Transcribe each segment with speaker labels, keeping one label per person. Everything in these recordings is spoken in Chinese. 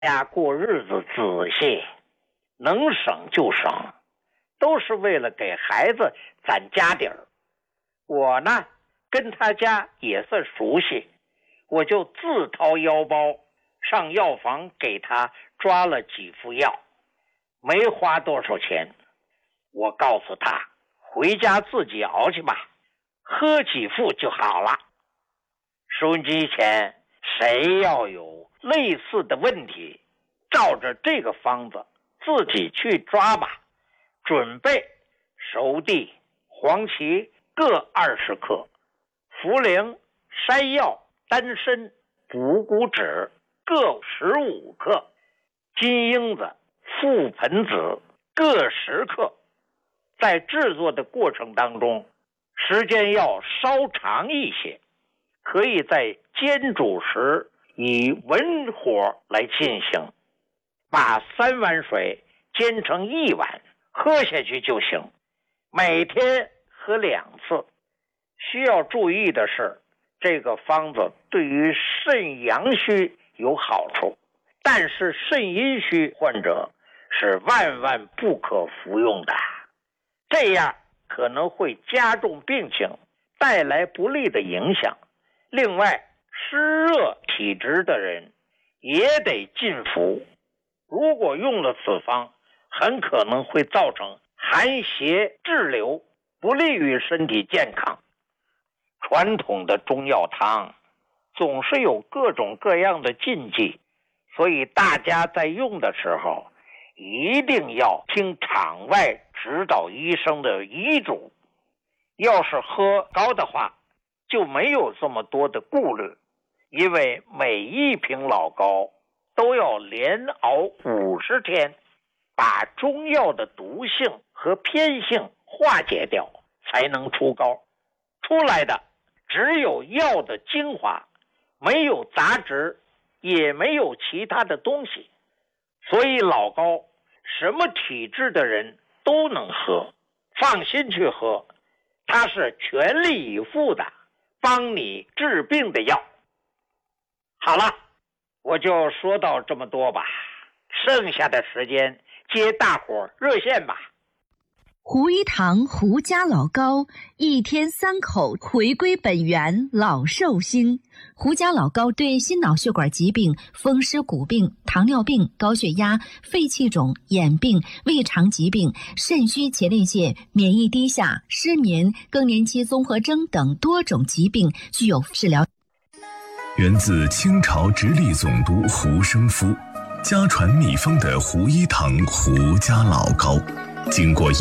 Speaker 1: 家过日子仔细，能省就省，都是为了给孩子攒家底儿。我呢，跟他家也算熟悉，我就自掏腰包上药房给他抓了几副药，没花多少钱。我告诉他，回家自己熬去吧，喝几副就好了。收音机前谁要有类似的问题，照着这个方子自己去抓吧。准备熟地、黄芪各20克，茯苓、山药、丹参、补骨脂各15克，金樱子、覆盆子各10克。在制作的过程当中，时间要稍长一些，可以在煎煮时以文火来进行，把3碗水煎成1碗，喝下去就行。每天喝2次。需要注意的是，这个方子对于肾阳虚有好处，但是肾阴虚患者是万万不可服用的，这样可能会加重病情，带来不利的影响。另外，湿热体质的人也得禁服，如果用了此方，很可能会造成寒邪滞留，不利于身体健康。传统的中药汤总是有各种各样的禁忌，所以大家在用的时候一定要听场外指导医生的医嘱。要是喝高的话，就没有这么多的顾虑，因为每一瓶老膏都要连熬50天，把中药的毒性和偏性化解掉，才能出膏。出来的只有药的精华，没有杂质，也没有其他的东西。所以老膏什么体质的人都能喝，放心去喝，它是全力以赴的帮你治病的药。好了，我就说到这么多吧，剩下的时间接大伙热线吧。
Speaker 2: 胡一堂胡家老膏，1天3口，回归本源，老寿星。胡家老膏对心脑血管疾病、风湿骨病、糖尿病、高血压、肺气肿、眼病、胃肠疾病、肾虚前列腺、免疫低下、失眠、更年期综合征等多种疾病具有治疗。
Speaker 3: 源自清朝直隶总督胡生夫，家传秘方的胡一堂胡家老膏，经过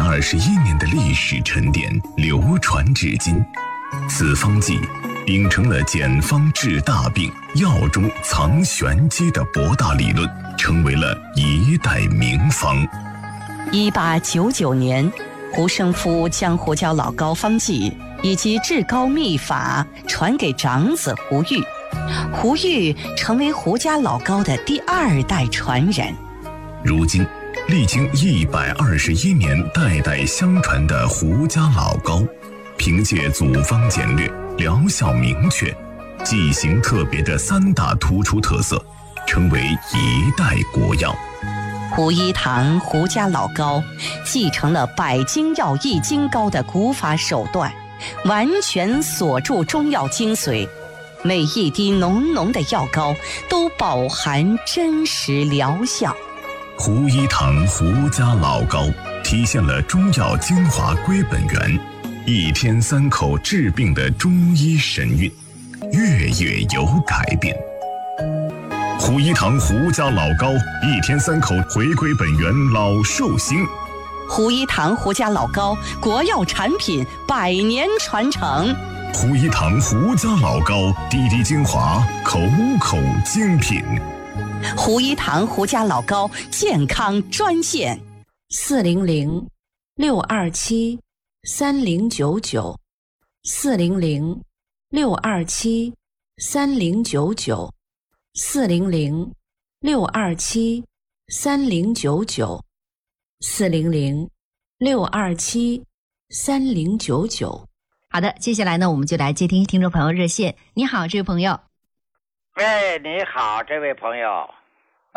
Speaker 3: 121年的历史沉淀，流传至今。此方剂秉承了简方治大病、药中藏玄机的博大理论，成为了一代名方。
Speaker 4: 1899年，胡生夫将胡椒老膏方剂以及制膏秘法传给长子胡玉，胡玉成为胡家老膏的第2代传人。
Speaker 3: 如今历经121年代代相传的胡家老膏，凭借组方简略、疗效明确、剂型特别的3大突出特色，成为一代国药。
Speaker 4: 胡一堂胡家老膏继承了百精药易筋膏的古法手段，完全锁住中药精髓，每一滴浓浓的药膏都饱含真实疗效。
Speaker 3: 胡一堂胡家老膏体现了中药精华归本源，1天3口治病的中医神韵，月月有改变。胡一堂胡家老膏1天3口，回归本源，老寿星。
Speaker 4: 胡一堂胡家老膏国药产品100年传承。
Speaker 3: 胡一堂胡家老膏滴滴精华，口口精品。
Speaker 4: 胡一堂胡家老膏健康专线
Speaker 2: 400-627-3099，400-627-3099，400-627-3099。好的，接下来呢，我们就来接听听众朋友热线。你好，这位朋友。
Speaker 1: 喂，你好，这位朋友。